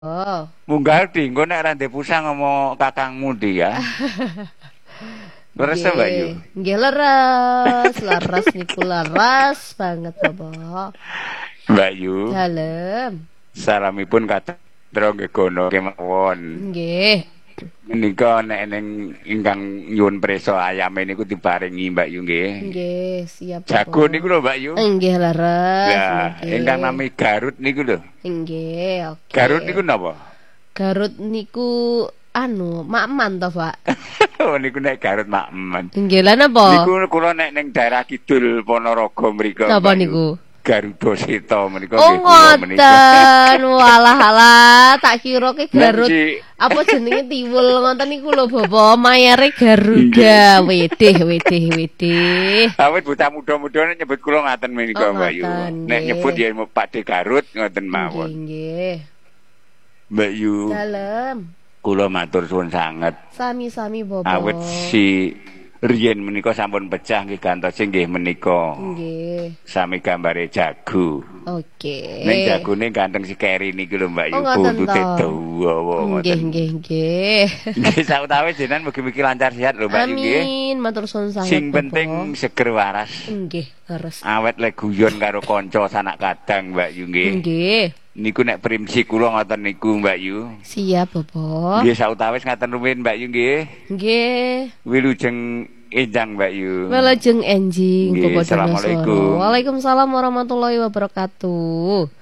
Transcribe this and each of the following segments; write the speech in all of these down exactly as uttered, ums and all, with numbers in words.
Oh. Munggah di engko nek ra ndek pulsa ngomong kakangmu di ya. Leres Mbak Yu. Nggih leres, leres niku leres banget Bapak. Mbak Yu. Dalem. Salamipun kateng nggih kono kemawon. Nggih. Menika nek ning ingkang nyuwun preso ayame niku diparingi Mbak Yu nggih. Nggih, siap. Jago niku lho Mbak Yu. Nggih leres. Lah, ingkang nami Garut niku lho. Nggih, oke. Garut niku napa? Garut niku anu, makman to, Pak. Oh niku nek Garut makman. Nggih, lha napa? Niku kula nek ning daerah kidul Ponorogo mriku. Napa niku? Garuda Seta menika nggih. Oh ngoten. Walah alah, tak kira ke Garut. Apa jenenge tiwul ngoten niku lho Bapak, mayare Garuda. Wedeh, wedeh, wedeh. Awit bocah muda-muda nyebut kula ngaten menika oh, Mbak Yu. Nek nyebut ya Pakde Garut ngoten mawon. Nggih. Mbak Yu. Dalem. Kula matur suwun sanget. Sami-sami Bapak. Awit si riyen menika sampun pecah nggih gantos nggih menika. Nggih. Sami gambare jago. Oke. Ning jagone ganteng si Keri niki lho Mbak Yu, oh, buntute dawa ngoten. Nggih, nggih, nggih. Nggih sautawis jenengan mugi-mugi lancar sehat lho Mbak Yu nggih. Amin, matur suwun sanget. Sing penting seger waras. Nggih, leres. Awet le guyon karo kanca sanak kadang Mbak Yu nggih. Nggih. Niku nek prinsip kula ngoten niku Mbak Yu. Siap, Bapak. Nggih sautawis ngaten rumiyin Mbak Yu nggih. Nggih. Wilujeng enjang Mbak Yu. Wilujeng enjing Bapak. Assalamualaikum. Waalaikumsalam warahmatullahi wabarakatuh.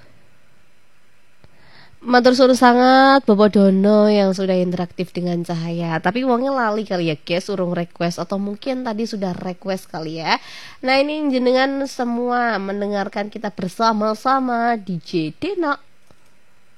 Matur suwun sangat Bapak Dono yang sudah interaktif dengan Cahaya. Tapi wongnya lali kali ya guys, urung request atau mungkin tadi sudah request kali ya. Nah ini jenengan semua mendengarkan kita bersama-sama D J Deno